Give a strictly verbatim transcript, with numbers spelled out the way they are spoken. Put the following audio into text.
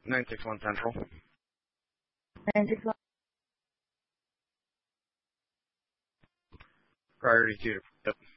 nine six one Central. nine six one. Priority two. Yep.